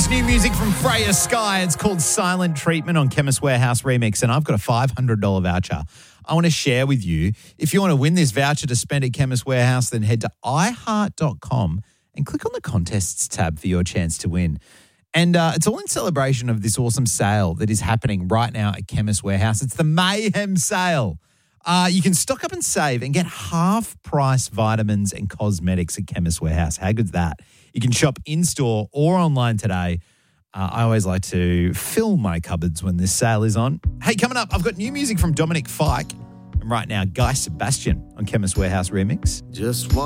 This new music from Freya Sky, it's called Silent Treatment on Chemist Warehouse Remix, and I've got a $500 voucher I want to share with you. If you want to win this voucher to spend at Chemist Warehouse, then head to iHeart.com and click on the contests tab for your chance to win. And it's all in celebration of this awesome sale that is happening right now at Chemist Warehouse. It's the Mayhem Sale. You can stock up and save and get half-price vitamins and cosmetics at Chemist Warehouse. How good's that? You can shop in-store or online today. I always like to fill my cupboards when this sale is on. Hey, coming up, I've got new music from Dominic Fike. And right now, Guy Sebastian on Chemist Warehouse Remix. Just one.